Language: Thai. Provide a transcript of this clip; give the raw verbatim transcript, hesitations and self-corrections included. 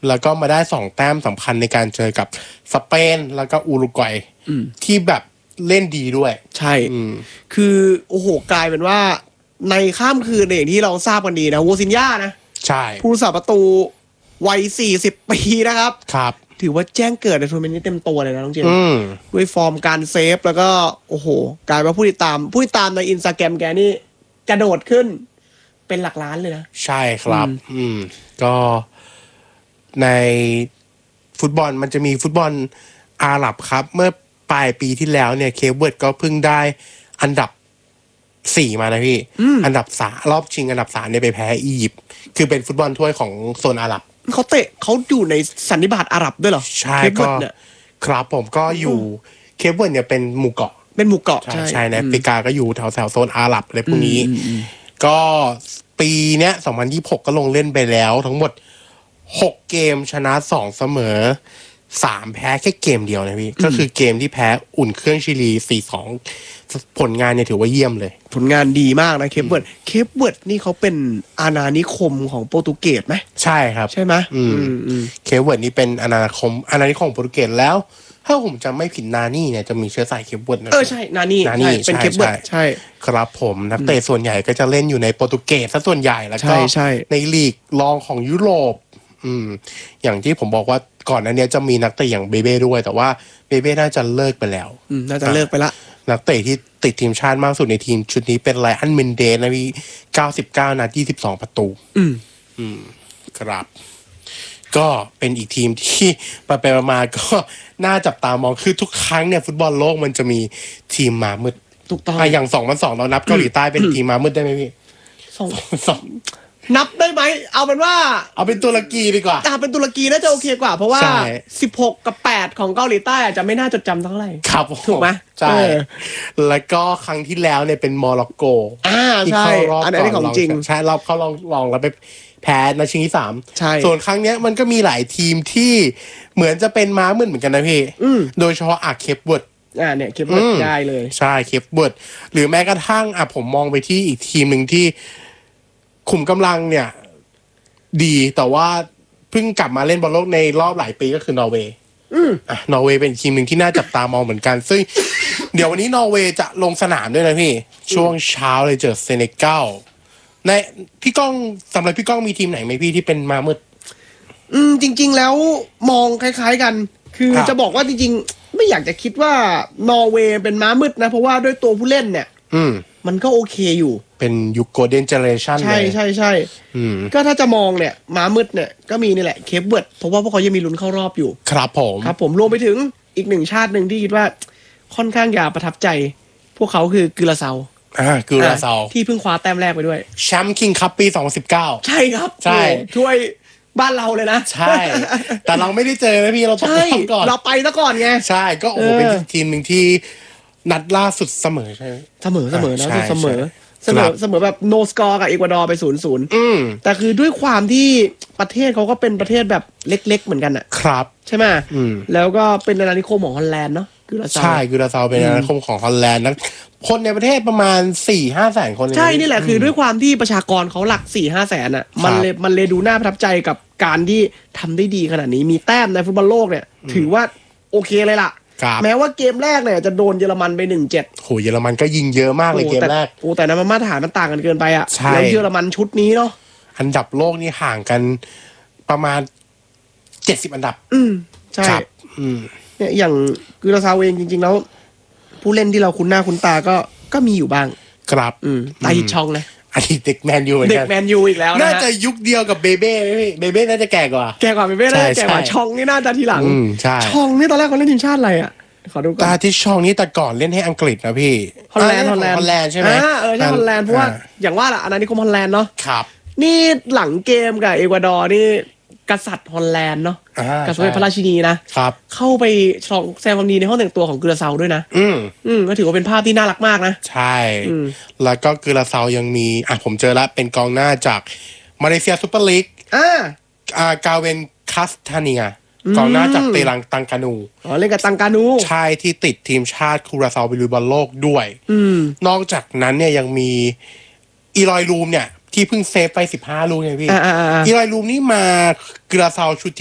แล้วก็มาได้สองแต้มสำคัญในการเจอกับสเปนแล้วก็อุรุกวัยที่แบบเล่นดีด้วยใช่คือโอ้โหกลายเป็นว่าในข้ามคืนอย่างที่เราทราบกันดีนะโวซินญ่านะใช่ผู้รักษาประตูวัยสี่สิบปีนะครับครับถือว่าแจ้งเกิดในทัวร์นาเมนต์นี้เต็มตัวเลยนะน้องเจมส์ด้วยฟอร์มการเซฟแล้วก็โอ้โหกลายเป็นผู้ติดตามผู้ติดตามใน Instagram แกนี่กระโดดขึ้นเป็นหลักล้านเลยนะใช่ครับอืมก็ในฟุตบอลมันจะมีฟุตบอลอาหรับครับเมื่อปลายปีที่แล้วเนี่ยเคปเวิร์ดก็เพิ่งได้อันดับสี่มานะพี่อันดับสามรอบชิงอันดับสามเนี่ยไปแพ้อียิปต์คือเป็นฟุตบอลถ้วยของโซนอาหรับเขาเตะเขาอยู่ในสันนิบาตอาหรับด้วยเหรอใช่ก็ครับผมก็อยู่เคปเวิร์ดเนี่ยเป็นหมู่เกาะเป็นหมู่เกาะใช่ใช่ในแอฟริกาก็อยู่แถวแถวโซนอาหรับอะไรพวกนี้ก็ปีเนี้ยสองพันยี่สิบหกก็ลงเล่นไปแล้วทั้งหมดหกเกมชนะสองเสมอสามแพ้แค่เกมเดียวนะพี่ก็คือเกมที่แพ้อุ่นเครื่องชิลี สี่สอง ผลงานเนี่ยถือว่าเยี่ยมเลยผลงานดีมากนะเคปเวิร์ดเคปเวิร์ดนี่เขาเป็นอาณานิคมของโปรตุเกสไหมใช่ครับใช่ไหมอืมเคปเวิร์ดนี่เป็นอาณานิคมอาณานิคมของโปรตุเกสแล้วถ้าผมจำไม่ผิดนานี่เนี่ยจะมีเชื้อสายเคปเวิร์ดนะเออใช่นานี่นานี่เป็นเคปเวิร์ดใช่ครับผมนักเตะส่วนใหญ่ก็จะเล่นอยู่ในโปรตุเกสซะส่วนใหญ่แล้วก็ในลีกรองของยุโรปอืมอย่างที่ผมบอกว่าก่อนหน้านี้จะมีนักเตะอย่างเบเบ้ด้วยแต่ว่าเบเบ้น่าจะเลิกไปแล้วอืมน่าจะเลิกไปละนักเตะที่ติดทีมชาติมากสุดในทีมชุดนี้เป็นไลอันเมนเดสนะพี่เก้าสิบเก้านัดยี่สิบสองประตูอืมอืมครับก็เป็นอีกทีมที่ไปไปมาๆก็น่าจับตามองคือทุกครั้งเนี่ยฟุตบอลโลกมันจะมีทีมมามืดถูกต้องอ่ะอย่างสองพันสองเรานับเกาหลีใต้เป็นทีมมามืดได้ไหมพี่สองสองนับได้ไหมเอาเป็นว่าเอาเป็นตุรกีดีกว่าอ่าเป็นตุรกีน่าจะโอเคกว่าเพราะว่าสิบหกกับแปดของเกาหลีใต้อาจจะไม่น่าจดจำเท่าไหร่ครับถูกไหมใช่แล้วก็ครั้งที่แล้วเนี่ยเป็นโมร็อกโกอ่าใช่อันนี้ของจริงใช่เราเขาลองลองแล้วไปแพ้ในชิงที่สามใช่ส่วนครั้งนี้มันก็มีหลายทีมที่เหมือนจะเป็นม้ามืดเหมือนกันนะพี่โดยเฉพาะอาเคปเวิร์ดอ่าเนี่ยเคปเวิร์ดได้เลยใช่เคปเวิร์ดหรือแม้กระทั่งอ่ะผมมองไปที่อีกทีมหนึ่งที่ขุมกำลังเนี่ยดีแต่ว่าเพิ่งกลับมาเล่นบอลโลกในรอบหลายปีก็คือนอร์เวย์อ่ะนอร์เวย์เป็นทีมหนึ่งที่น่าจับตามองเหมือนกันซึ่งเดี๋ยววันนี้นอร์เวย์จะลงสนามด้วยนะพี่ช่วงเช้าเลยเจอเซเนกัลในพี่ก้องสำหรับพี่ก้องมีทีมไหนไหมพี่ที่เป็นมามืดอืมจริงๆแล้วมองคล้ายๆกันคือจะบอกว่าจริงๆไม่อยากจะคิดว่านอร์เวย์เป็นม้ามืดนะเพราะว่าด้วยตัวผู้เล่นเนี่ยอืมมันก็โอเคอยู่เป็นยุคโกลเด้นเจเนอเรชั่นใช่ใช่ใช่ก็ถ้าจะมองเนี่ยม้ามืดเนี่ยก็มีนี่แหละเคปเวิร์ดเพราะว่าพวกเขายังมีลุ้นเข้ารอบอยู่ครับผมครับผมรวมไปถึงอีกหนึ่งชาติหนึ่งที่คิดว่าค่อนข้างอยากประทับใจพวกเขาคือกิราเซาอ่ากิราเซาที่เพิ่งคว้าแต้มแรกไปด้วยแชมป์คิงคัพปีสองพันสิบเก้าใช่ครับใช่ถ้วยบ้านเราเลยนะใช่แต่เราไม่ได้เจอนะพี่เราตกรอบก่อนเราไปซะก่อนไงใช่ก็โอ้โหเป็นทีมหนึ่งที่นัดล่าสุดเสมอใช่ไหมเสมอเสมอแล้วเสมอเสมอเสมอแบบโนสกอร์กับเอกวาดอร์ไปศูนย์ศูนย์แต่คือด้วยความที่ประเทศเขาก็เป็นประเทศแบบเล็กๆเหมือนกันอ่ะครับใช่ไหมแล้วก็เป็นอาณานิคมของฮอลแลนด์เนาะกิราเซาใช่กิราเซาเป็นอาณานิคมของฮอลแลนด์นะคนในประเทศประมาณ สี่ห้า แสนคนใช่นี่แหละคือด้วยความที่ประชากรเขาหลัก สี่ห้า แสนอ่ะมันเลยมันเลยดูน่าประทับใจกับการที่ทำได้ดีขนาดนี้มีแต้มในฟุตบอลโลกเนี่ยถือว่าโอเคเลยล่ะแม้ว่าเกมแรกเนี่ยจะโดนเยอรมันไป หนึ่งเจ็ดโหเยอรมันก็ยิงเยอะมากเลยเกมแรกโอ้แต่นั้นมาตรฐานมันต่างกันเกินไปอ่ะแล้วเยอรมันชุดนี้เนาะอันดับโลกนี่ห่างกันประมาณเจ็ดสิบอันดับอืมใช่อืมเนี่ยอย่างกิราเซาเองจริงๆแล้วผู้เล่นที่เราคุ้นหน้าคุ้นตาก็ก็มีอยู่บ้างครับอืมไตฮิชองนะอันนี้เด็กแมนยูเหมือนกันเด็กแมนยูอีกแล้วนะน่าจะยุคเดียวกับเบเบ้พี่เบเบ้น่าจะแก่กว่าแก่กว่าเบเบ้น่าจะแก่กว่าชองนี่น่าจะทีหลังใช่ชองนี่ตอนแรกเขาเล่นทีมชาติอะไรอ่ะขอดูก่อนตาที่ชองนี่แต่ก่อนเล่นให้อังกฤษนะพี่ฮอลแลนด์ฮอลแลนด์ฮอลแลนด์ใช่ไหมอ่าเออใช่ฮอลแลนด์เพราะว่าอย่างว่าแหละอาณานิคมฮอลแลนด์เนาะครับนี่หลังเกมกับเอกวาดอร์นี่กษัตริย์ฮอลแลนด์เนาะกับสมเด็จพระราชินีนะครับเข้าไปฉลองแซมความดีในห้องแต่งตัวของกิราเซาด้วยนะอืมอืมก็ถือว่าเป็นภาพที่น่ารักมากนะใช่แล้วก็กิราเซายังมีอ่ะผมเจอแล้วเป็นกองหน้าจากมาเลเซียซุปเปอร์ลีกอ่าอ่ากาเวนคัสทาเนียกองหน้าจากเตลังตังกานูอ๋อเล่นกับตังกานูใช่ที่ติดทีมชาติกิราเซาไปลุยบอลโลกด้วยอืมนอกจากนั้นเนี่ยยังมีอีลอยลูมเนี่ยที่เพิ่งเซฟไปสิบห้าลูกไงพี่อีลอยลูมนี่มากิราเซาชุดที่